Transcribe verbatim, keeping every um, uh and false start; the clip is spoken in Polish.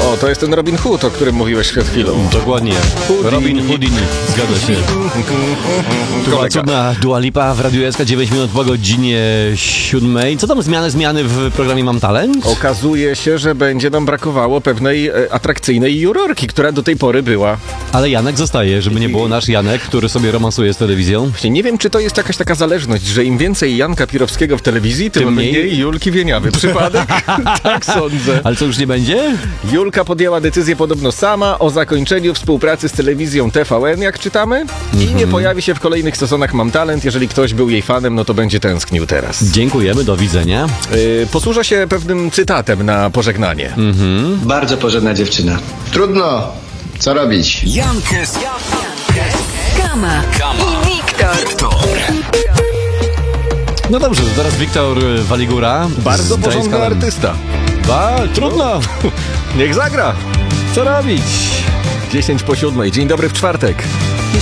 O, to jest ten Robin Hood, o którym mówiłeś przed chwilą. Dokładnie. Houdini. Robin Houdini. Zgadza się. Tu była cudna Dua Lipa w Radiu S K, dziewięć minut po godzinie siódmej. Co tam zmiany, zmiany w programie Mam Talent? Okazuje się, że będzie nam brakowało pewnej e, atrakcyjnej jurorki, która do tej pory była. Ale Janek zostaje, żeby nie było nasz Janek, który sobie romansuje z telewizją. Właśnie nie wiem, czy to jest jakaś taka zależność, że im więcej Janka Pirowskiego w telewizji, tym, Tym mniej? mniej Julki Wieniawy. Przypadek? Tak sądzę. Ale co, już nie będzie? Julka podjęła decyzję podobno sama o zakończeniu współpracy z telewizją T V N, jak czytamy, i nie pojawi się w kolejnych sezonach Mam Talent. Jeżeli ktoś był jej fanem, no to będzie tęsknił teraz. Dziękujemy, do widzenia. Yy, posłużę się pewnym cytatem na pożegnanie. Mhm. Bardzo porządna dziewczyna. Trudno. Co robić? Jankes, Jankes, Kama i Wiktor. No dobrze, to teraz Wiktor Waligura. Bardzo z porządny Jace Cullen. artysta. Ba, trudno. Niech zagra. Co robić? dziesięć po siódmej. Dzień dobry w czwartek.